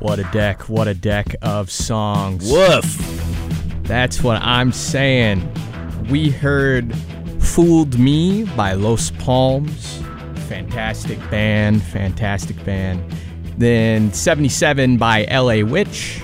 What a deck of songs. Woof. That's what I'm saying. We heard Fooled Me by Los Palms. Fantastic band. Then 77 by LA Witch.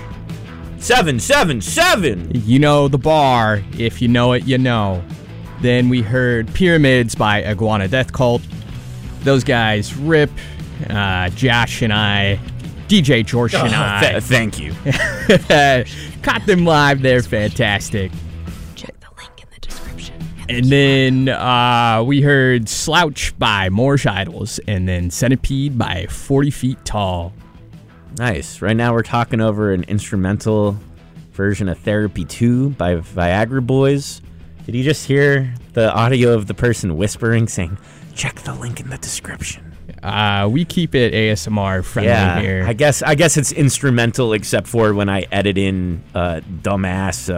777. You know the bar. If you know it, you know. Then we heard Pyramids by Iguana Death Cult. Those guys rip. Josh and I, DJ George and I. Thank you. Caught them live. They're fantastic. Check the link in the description. And then we heard Slouch by Moorish Idols. And then Centipede by 40 Feet Tall. Nice. Right now we're talking over an instrumental version of Therapy 2 by Viagra Boys. Did you just hear the audio of the person whispering saying, check the link in the description? We keep it ASMR friendly here. I guess it's instrumental except for when I edit in dumbass.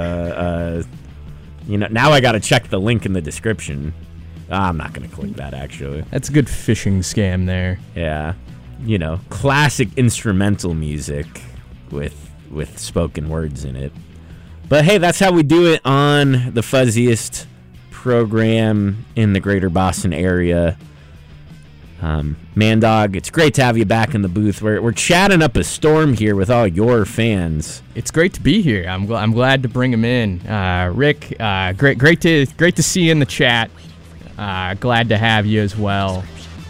Now I got to check the link in the description. I'm not going to click that, actually. That's a good phishing scam there. Yeah. Classic instrumental music with spoken words in it. But hey, that's how we do it on the fuzziest program in the greater Boston area. Mandog, it's great to have you back in the booth. We're chatting up a storm here with all your fans. It's great to be here. I'm glad to bring him in. Rick, great to see you in the chat. Glad to have you as well.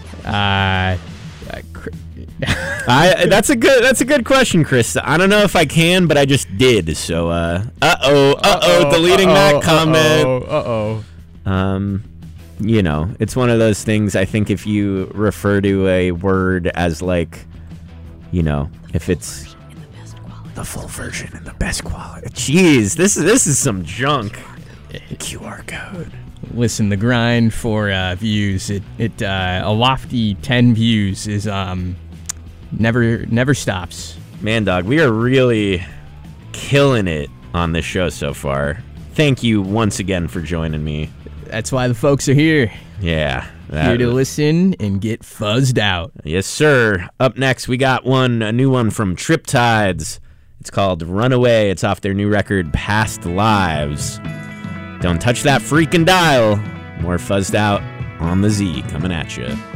That's a good question, Chris. I don't know if I can, but I just did. So, deleting that comment. It's one of those things. I think if you refer to a word as if it's the full version and the best quality. Jeez, this is some junk. QR code. Listen, the grind for views, a lofty 10 views is never stops. Man, dog, we are really killing it on this show so far. Thank you once again for joining me. That's why the folks are here. Yeah. Here to listen and get fuzzed out. Yes, sir. Up next, we got a new one from Triptides. It's called Runaway. It's off their new record, Past Lives. Don't touch that freaking dial. More Fuzzed Out on the Z coming at you.